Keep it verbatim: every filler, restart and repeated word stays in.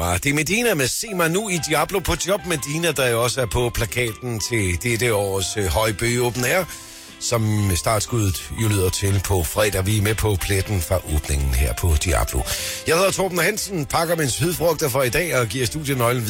Ah, det er Medina med Se mig nu i Diablo på job. Medina, der jo også er på plakaten til dette års øh, Højbøge Open Air, som startskuddet jo lyder til på fredag. Vi er med på pletten fra åbningen her på Diablo. Jeg hedder Torben Hansen, pakker min sydfrugter for i dag og giver studienøglen